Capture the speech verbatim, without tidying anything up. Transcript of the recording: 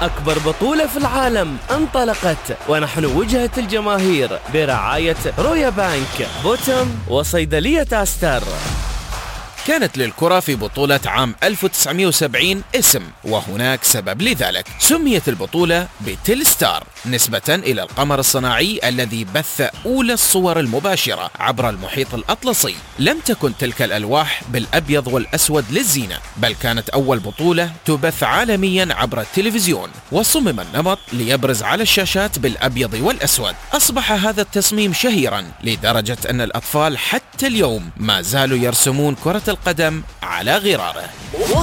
أكبر بطولة في العالم انطلقت، ونحن وجهة الجماهير برعاية رويا بانك، بوتم، وصيدلية أستر. كانت للكرة في بطولة عام ألف وتسعمائة وسبعين اسم، وهناك سبب لذلك. سميت البطولة بتيلستار نسبة إلى القمر الصناعي الذي بث أولى الصور المباشرة عبر المحيط الأطلسي. لم تكن تلك الألواح بالأبيض والأسود للزينة، بل كانت أول بطولة تبث عالميا عبر التلفزيون، وصمم النمط ليبرز على الشاشات بالأبيض والأسود. أصبح هذا التصميم شهيرا لدرجة أن الأطفال حتى اليوم ما زالوا يرسمون كرة القدم على غراره.